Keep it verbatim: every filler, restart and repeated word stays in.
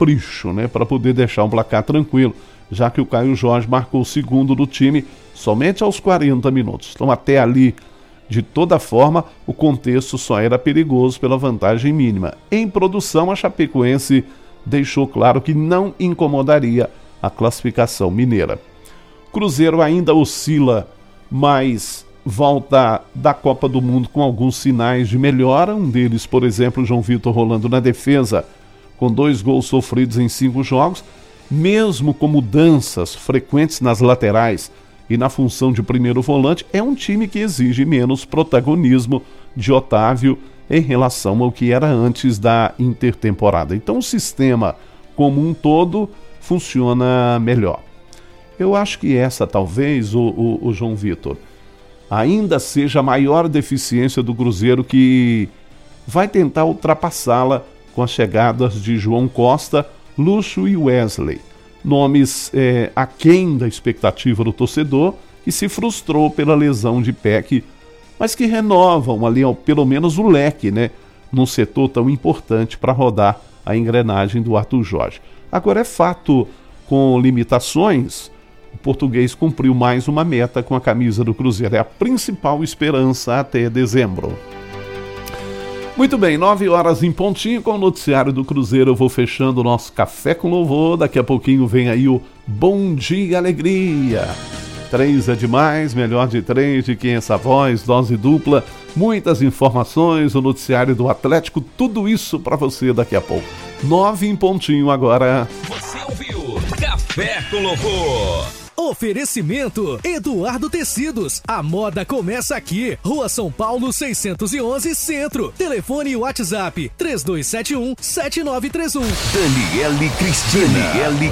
capricho, né, para poder deixar um placar tranquilo, já que o Caio Jorge marcou o segundo do time somente aos quarenta minutos. Então, até ali, de toda forma, o contexto só era perigoso pela vantagem mínima. Em produção, a Chapecoense deixou claro que não incomodaria a classificação mineira. Cruzeiro ainda oscila, mas volta da Copa do Mundo com alguns sinais de melhora. Um deles, por exemplo, o João Vitor rolando na defesa, com dois gols sofridos em cinco jogos, mesmo com mudanças frequentes nas laterais e na função de primeiro volante, é um time que exige menos protagonismo de Otávio em relação ao que era antes da intertemporada. Então o sistema como um todo funciona melhor. Eu acho que essa talvez, o, o, o João Vitor, ainda seja a maior deficiência do Cruzeiro, que vai tentar ultrapassá-la com as chegadas de João Costa, Lúcio e Wesley. Nomes é, aquém da expectativa do torcedor, que se frustrou pela lesão de Peck, mas que renovam ali pelo menos o leque, né, num setor tão importante para rodar a engrenagem do Arthur Jorge. Agora é fato, com limitações, o português cumpriu mais uma meta com a camisa do Cruzeiro. É a principal esperança até dezembro. Muito bem, nove horas em pontinho com o noticiário do Cruzeiro. Eu vou fechando o nosso Café com Louvor. Daqui a pouquinho vem aí o Bom Dia Alegria. Três é demais, melhor de três, de quem é essa voz, dose dupla, muitas informações, o noticiário do Atlético, tudo isso para você daqui a pouco. Nove em pontinho agora. Você ouviu Café com Louvor. Oferecimento Eduardo Tecidos. A moda começa aqui. Rua São Paulo seiscentos e onze, Centro. Telefone e WhatsApp três dois sete um, sete nove três um. Daniele Cristina. Daniele